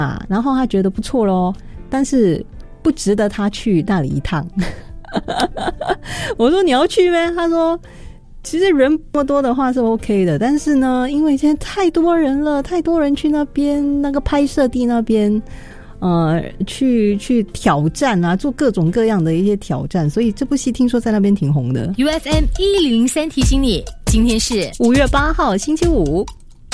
然后他觉得不错咯，但是不值得他去那里一趟。我说你要去咩？他说其实人那么多的话是 OK 的，但是呢因为现在太多人了，太多人去那边那个拍摄地那边去挑战啊，做各种各样的一些挑战，所以这部戏听说在那边挺红的。 UFM 1003提醒你，今天是 5月8号星期五，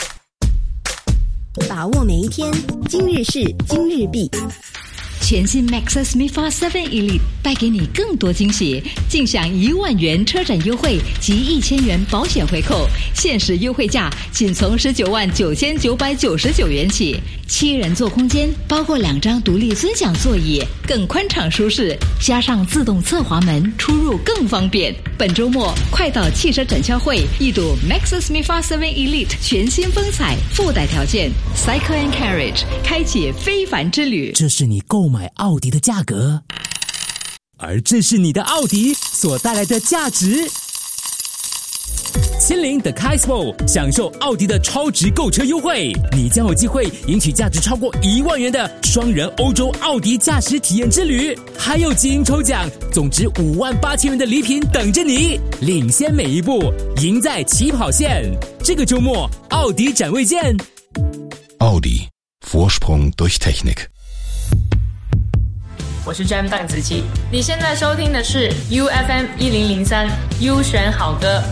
把握每一天，今日事今日毕。 全新 Maxus MIFA 7 Elite 带给你更多惊喜，尽享1万元车展优惠及1000元保险回扣，限时优惠价仅从199999元起。7人座空间，包括2张独立尊享座椅，更宽敞舒适，加上自动侧滑门，出入更方便。本周末快到汽车展销会一睹 Maxus MIFA 7 Elite 全新风采，附带条件 Cycle and Carriage 开启非凡之旅。 这是你购买奥迪的价格，而这是你的奥迪所带来的价值。亲临 The Kaismo 享受奥迪的超值购车优惠，你将有机会赢取价值超过1万元的双人欧洲奥迪驾驶体验之旅，还有基因抽奖，总值58000元的礼品等着你，领先每一步，赢在起跑线。这个周末奥迪展位见。 奥迪 Vorsprung durch Technik。 我是 Jam 邓紫棋，你现在收听的是 UFM 1003 U 选好歌。